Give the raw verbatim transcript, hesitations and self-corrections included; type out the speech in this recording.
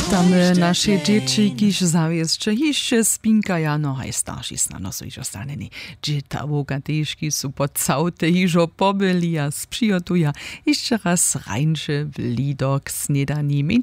Witamy nasze dzieci, kiż zawieszcze jeszcze spinkaja, no haj starsi snano so iżo staneni. Dzieta wogatejszki su po całte iżo pobyli a sprzyjotuja jeszcze raz rańsze w lidok snedani.